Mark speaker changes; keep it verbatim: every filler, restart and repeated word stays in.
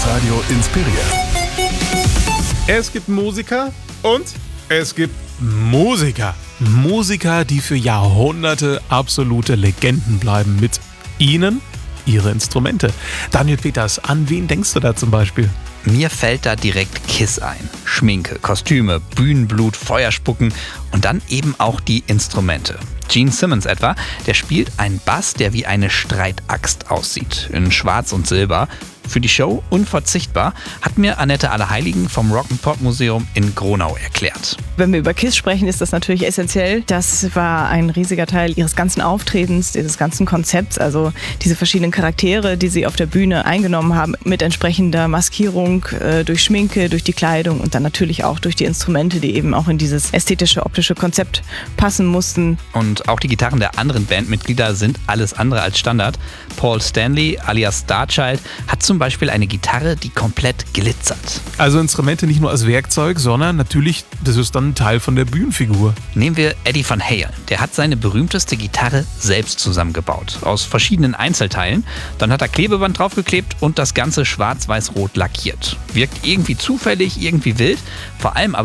Speaker 1: Live-Radio inspiriert. Es gibt Musiker und es gibt Musiker. Musiker, die für Jahrhunderte absolute Legenden bleiben. Mit ihnen ihre Instrumente. Daniel Peters, an wen denkst du da zum Beispiel?
Speaker 2: Mir fällt da direkt Kiss ein. Schminke, Kostüme, Bühnenblut, Feuerspucken und dann eben auch die Instrumente. Gene Simmons etwa, der spielt einen Bass, der wie eine Streitaxt aussieht, in Schwarz und Silber. Für die Show unverzichtbar, hat mir Annette Allerheiligen vom Rock'n'Pop-Museum in Gronau erklärt.
Speaker 3: Wenn wir über Kiss sprechen, ist das natürlich essentiell. Das war ein riesiger Teil ihres ganzen Auftretens, dieses ganzen Konzepts, also diese verschiedenen Charaktere, die sie auf der Bühne eingenommen haben, mit entsprechender Maskierung, äh, durch Schminke, durch die Kleidung und dann natürlich auch durch die Instrumente, die eben auch in dieses ästhetische, optische Konzept passen mussten.
Speaker 2: Und auch die Gitarren der anderen Bandmitglieder sind alles andere als Standard. Paul Stanley alias Starchild hat zum Beispiel eine Gitarre, die komplett glitzert.
Speaker 1: Also Instrumente nicht nur als Werkzeug, sondern natürlich, das ist dann ein Teil von der Bühnenfigur.
Speaker 2: Nehmen wir Eddie Van Halen. Der hat seine berühmteste Gitarre selbst zusammengebaut. Aus verschiedenen Einzelteilen. Dann hat er Klebeband draufgeklebt und das Ganze schwarz-weiß-rot lackiert. Wirkt irgendwie zufällig, irgendwie wild. Vor allem aber